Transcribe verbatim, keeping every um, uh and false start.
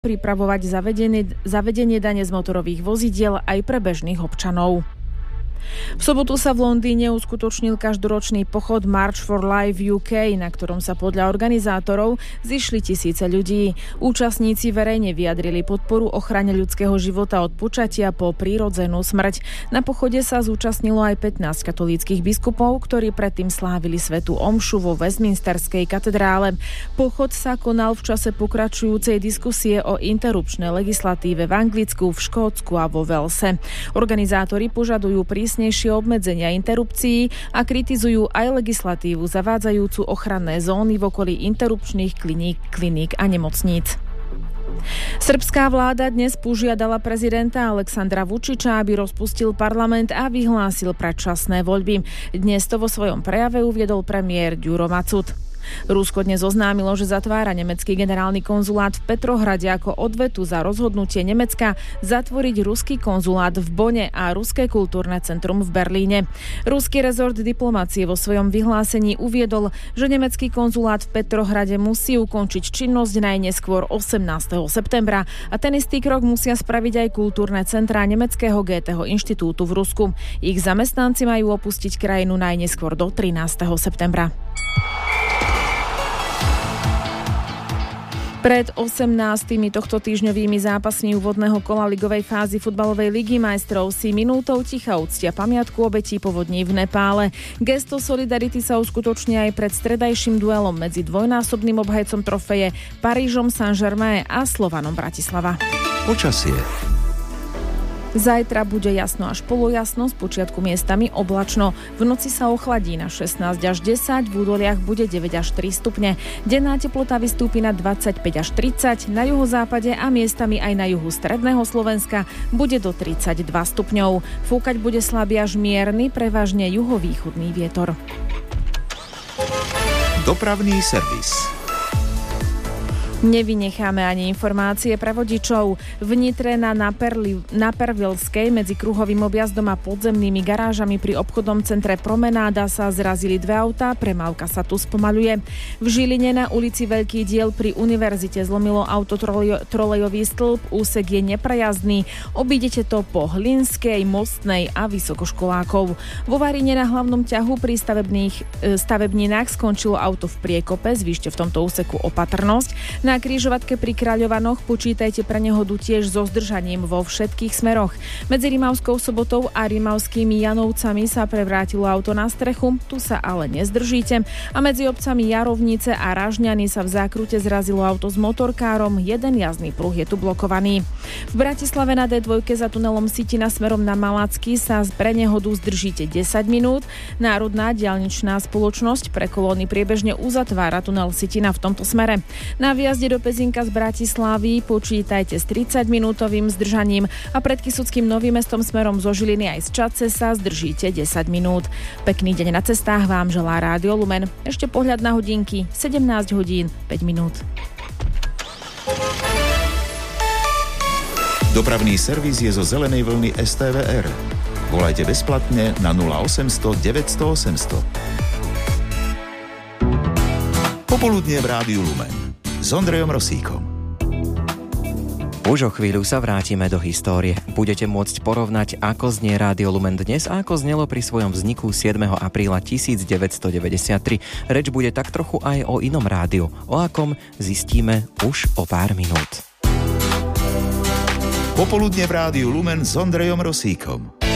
pripravovať zavedenie, zavedenie dane z motorových vozidiel aj pre bežných občanov. V sobotu sa v Londýne uskutočnil každoročný pochod March for Life ú ká, na ktorom sa podľa organizátorov zišli tisíce ľudí. Účastníci verejne vyjadrili podporu ochrane ľudského života od počatia po prírodzenú smrť. Na pochode sa zúčastnilo aj pätnásť katolíckych biskupov, ktorí predtým slávili svätú omšu vo Westminsterskej katedrále. Pochod sa konal v čase pokračujúcej diskusie o interrupčnej legislatíve v Anglicku, v Škótsku a vo Walese. Organizátori požadujú prísne obmedzenia interrupcií a kritizujú aj legislatívu zavádzajúcu ochranné zóny v okolí interrupčných kliník, kliník a nemocníc. Srbská vláda dnes požiadala prezidenta Aleksandra Vučiča, aby rozpustil parlament a vyhlásil predčasné voľby. Dnes to vo svojom prejave uviedol premiér Ďuro Macud. Rusko dnes oznámilo, že zatvára nemecký generálny konzulát v Petrohrade ako odvetu za rozhodnutie Nemecka zatvoriť ruský konzulát v Bonne a ruské kultúrne centrum v Berlíne. Ruský rezort diplomacie vo svojom vyhlásení uviedol, že nemecký konzulát v Petrohrade musí ukončiť činnosť najneskôr osemnásteho septembra a ten istý krok musia spraviť aj kultúrne centrá nemeckého Goetheho inštitútu v Rusku. Ich zamestnanci majú opustiť krajinu najneskôr do trinásteho septembra. Pred osemnástymi tohto týždňovými zápasmi úvodného kola ligovej fázy futbalovej ligy majstrov si minútou ticha uctia pamiatku obetí povodní v Nepále. Gesto solidarity sa uskutoční aj pred stredajším duelom medzi dvojnásobným obhajcom trofeje Parížom Saint-Germain a Slovanom Bratislava. Počasie. Zajtra bude jasno až polojasno, spočiatku miestami oblačno. V noci sa ochladí na šestnásť až desať, v údoliach bude deväť až tri stupne. Denná teplota vystúpi na dvadsaťpäť až tridsať, na juhozápade a miestami aj na juhu stredného Slovenska bude do tridsaťdva stupňov. Fúkať bude slabý až mierny, prevažne juhovýchodný vietor. Dopravný servis. Nevynecháme ani informácie pre vodičov. V Nitre na Napervilskej medzi kruhovým objazdom a podzemnými garážami pri obchodnom centre Promenáda sa zrazili dve autá, premávka sa tu spomaľuje. V Žiline na ulici Veľký diel pri univerzite zlomilo auto trolejový stĺp, úsek je neprejazdný. Obídete to po Hlinskej, Mostnej a vysokoškolákov. Vo Varine na hlavnom ťahu pri stavebných, stavebninách skončilo auto v priekope, zvýšte v tomto úseku opatrnosť. Na križovatke pri Kráľovanoch počítajte pre nehodu tiež so zdržaním vo všetkých smeroch. Medzi Rimavskou Sobotou a Rimavskými Janovcami sa prevrátilo auto na strechu, tu sa ale nezdržíte. A medzi obcami Jarovnice a Ražňany sa v zákrute zrazilo auto s motorkárom, jeden jazdný pruh je tu blokovaný. V Bratislave na dé dva za tunelom Sitina smerom na Malacký sa pre nehodu zdržíte desať minút. Národná diaľničná spoločnosť pre kolóny priebežne uzatvára tunel Sitina v tomto smere. Na výjazde do Pezínka z Bratislavy počítajte s tridsaťminútovým zdržaním a pred Kysuckým Novým Mestom smerom zo Žiliny aj z Čadce sa zdržíte desať minút. Pekný deň na cestách vám želá Rádio Lumen. Ešte pohľad na hodinky, sedemnásť hodín päť minút. Dopravný servis je zo zelenej vlny es té vé er. Volajte bezplatne na nula osemsto deväťsto osemsto. Popoludnie v Rádiu Lumen s Ondrejom Rosíkom. Už o chvíľu sa vrátime do histórie. Budete môcť porovnať, ako znie Rádio Lumen dnes a ako znelo pri svojom vzniku siedmeho apríla tisícdeväťstodeväťdesiattri. Reč bude tak trochu aj o inom rádiu. O akom zistíme už o pár minút. Popoludne v Rádiu Lumen s Ondrejom Rosíkom.